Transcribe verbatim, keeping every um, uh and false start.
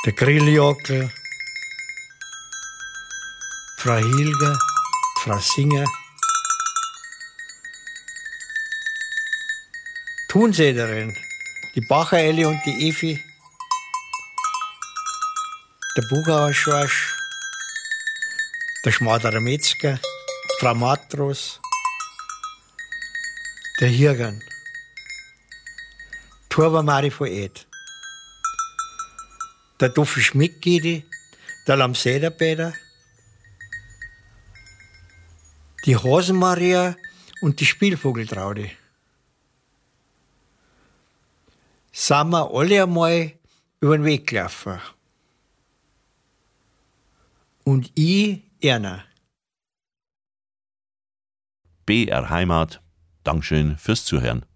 der Grilljockel, Frau Hilger, Frau Singer, Thunsäderin, die Bacher Elli und die Evi, der Bugauer Schorsch, der Schmaderer Metzger, Frau Matros, der Hirgern, Torber Mari von Ed, der Doffi Schmidt-Gidi, der Lamsederbäder, die Hasenmaria und die Spielvogeltraude. Sind wir alle einmal über den Weg gelaufen. Und ich, Erna. B R Heimat, Dankeschön fürs Zuhören.